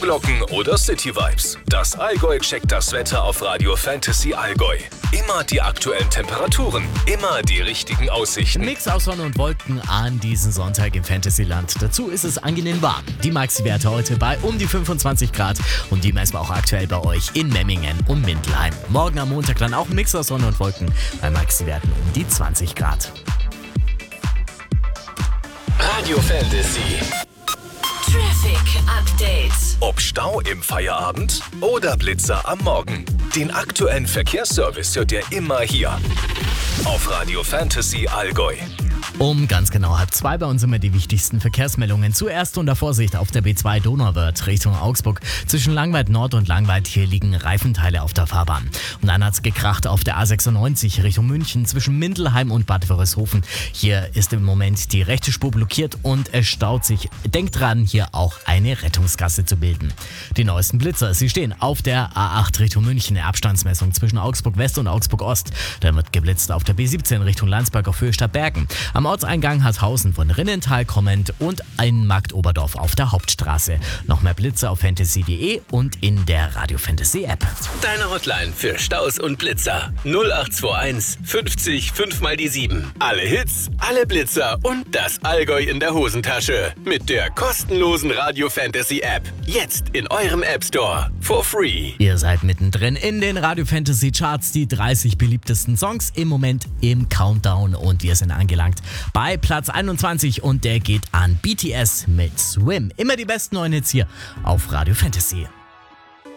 Schneeflocken oder City Vibes. Das Allgäu checkt das Wetter auf Radio Fantasy Allgäu. Immer die aktuellen Temperaturen, immer die richtigen Aussichten. Mix aus Sonne und Wolken an diesem Sonntag im Fantasyland. Dazu ist es angenehm warm. Die Maxi-Werte heute bei um die 25 Grad und die messen wir auch aktuell bei euch in Memmingen und Mindelheim. Morgen am Montag dann auch ein Mix aus Sonne und Wolken bei Maxi-Werten um die 20 Grad. Radio Fantasy. Traffic Update. Ob Stau im Feierabend oder Blitzer am Morgen. Den aktuellen Verkehrsservice hört ihr immer hier auf Radio Fantasy Allgäu. Um ganz genau 1:30 bei uns immer die wichtigsten Verkehrsmeldungen. Zuerst unter Vorsicht auf der B2 Donauwörth Richtung Augsburg. Zwischen Langweid Nord und Langweid hier liegen Reifenteile auf der Fahrbahn. Und dann hat's gekracht auf der A96 Richtung München zwischen Mindelheim und Bad Wörishofen. Hier ist im Moment die rechte Spur blockiert und es staut sich. Denkt dran, hier auch eine Rettungsgasse zu bilden. Die neuesten Blitzer, sie stehen auf der A8 Richtung München. Eine Abstandsmessung zwischen Augsburg West und Augsburg Ost. Da wird geblitzt auf der B17 Richtung Landsberg auf Höhe Stadtbergen. Am Ortseingang Harthausen von Rinnental kommend und ein Marktoberdorf auf der Hauptstraße. Noch mehr Blitze auf fantasy.de und in der Radio Fantasy App. Deine Hotline für Staus und Blitzer 0821 50 5 mal die 7. Alle Hits, alle Blitzer und das Allgäu in der Hosentasche. Mit der kostenlosen Radio Fantasy App. Jetzt in eurem App Store. For free. Ihr seid mittendrin in den Radio Fantasy Charts, die 30 beliebtesten Songs im Moment im Countdown und wir sind angelangt bei Platz 21 und der geht an BTS mit Swim. Immer die besten neuen Hits hier auf Radio Fantasy.